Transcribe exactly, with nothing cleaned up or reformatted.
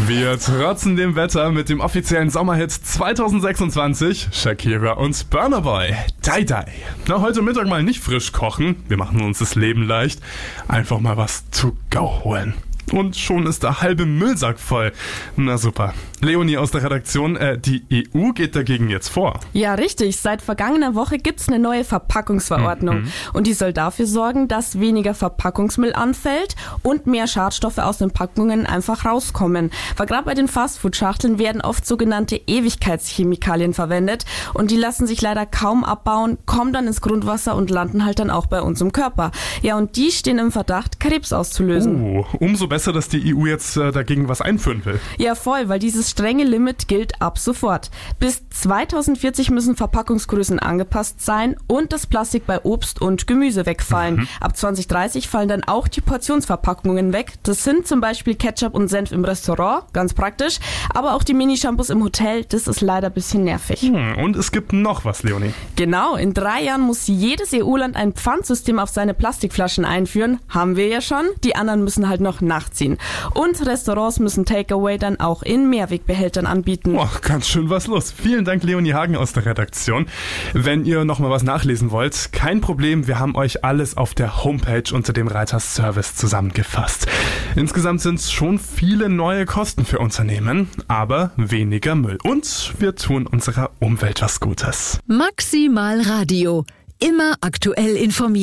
Wir trotzen dem Wetter mit dem offiziellen Sommerhit zwanzig sechsundzwanzig, Shakira und Burna Boy, Die Die. Na, heute Mittag mal nicht frisch kochen, wir machen uns das Leben leicht, einfach mal was to go holen. Und schon ist der halbe Müllsack voll. Na super. Leonie aus der Redaktion, äh, die E U geht dagegen jetzt vor. Ja, richtig. Seit vergangener Woche gibt's eine neue Verpackungsverordnung. Mhm. Und die soll dafür sorgen, dass weniger Verpackungsmüll anfällt und mehr Schadstoffe aus den Packungen einfach rauskommen. Weil gerade bei den Fastfood-Schachteln werden oft sogenannte Ewigkeitschemikalien verwendet und die lassen sich leider kaum abbauen, kommen dann ins Grundwasser und landen halt dann auch bei uns im Körper. Ja, und die stehen im Verdacht, Krebs auszulösen. Oh, umso besser, dass die E U jetzt äh, dagegen was einführen will. Ja, voll, weil dieses strenge Limit gilt ab sofort. Bis zweitausendvierzig müssen Verpackungsgrößen angepasst sein und das Plastik bei Obst und Gemüse wegfallen. Mhm. Ab zwanzig dreißig fallen dann auch die Portionsverpackungen weg. Das sind zum Beispiel Ketchup und Senf im Restaurant, ganz praktisch, aber auch die Mini-Shampoos im Hotel, das ist leider ein bisschen nervig. Hm, und es gibt noch was, Leonie. Genau, in drei Jahren muss jedes E U-Land ein Pfandsystem auf seine Plastikflaschen einführen. Haben wir ja schon, die anderen müssen halt noch nachziehen. Und Restaurants müssen Takeaway dann auch in Mehrwegbehältern anbieten. Boah, ganz schön was los. Vielen Dank, Leonie Hagen aus der Redaktion. Wenn ihr noch mal was nachlesen wollt, kein Problem, wir haben euch alles auf der Homepage unter dem Reiter Service zusammengefasst. Insgesamt sind es schon viele neue Kosten für Unternehmen, aber weniger Müll. Und wir tun unserer Umwelt was Gutes. Maximal Radio. Immer aktuell informiert.